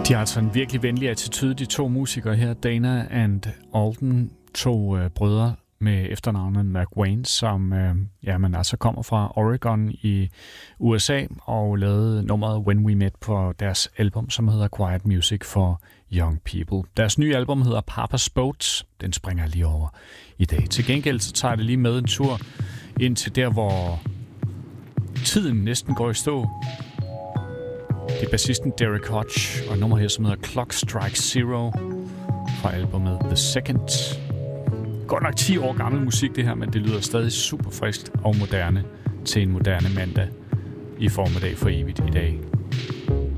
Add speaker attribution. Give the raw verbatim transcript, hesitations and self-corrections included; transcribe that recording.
Speaker 1: De har altså en virkelig venlig attitude, de to musikere her, Dana and Alden, to øh, brødre med efternavnet McWayne, som øh, ja, man altså kommer fra Oregon i U S A og lavede nummeret When We Met på deres album, som hedder Quiet Music for Young People. Deres nye album hedder Papa's Boat. Den springer jeg lige over i dag. Til gengæld så tager det lige med en tur ind til der, hvor tiden næsten går i stå. Det er bassisten Derek Hodge og nummer her, som hedder Clock Strike Zero fra albumet The Second. Godt nok ti år gammel musik det her, men det lyder stadig super friskt og moderne til en moderne mandag i formiddag for evigt i dag.